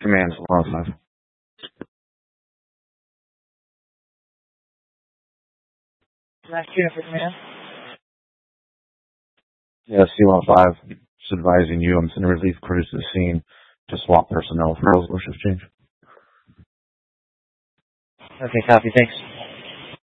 Command 105. Last year for command. Yeah, C-105 is advising you I'm sending relief crews to the scene to swap personnel for shift change. Okay, copy. Thanks.